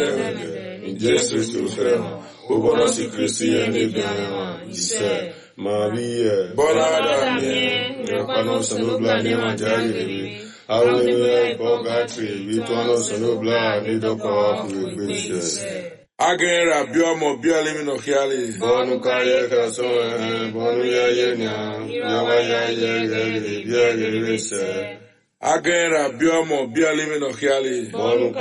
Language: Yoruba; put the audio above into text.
Jesus to fema. Obono si Kristi ene biama. Ise. Maria. Bona damien. Yapano sanobla ne manjari. Hallelujah, Bogatri. Vituano sanobla ne dopa kubegbese. Agera biomo biolimino hiali. Bonu kaya kaso. Bonu ya yenya. Yawa ya yegere. Biagerese. Agera biomo biolimino hiali. Bonu